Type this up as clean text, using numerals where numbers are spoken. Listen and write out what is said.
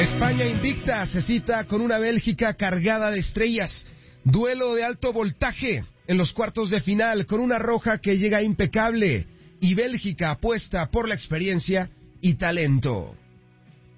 España invicta se cita con una Bélgica cargada de estrellas. Duelo de alto voltaje en los cuartos de final con una roja que llega impecable y Bélgica apuesta por la experiencia y talento.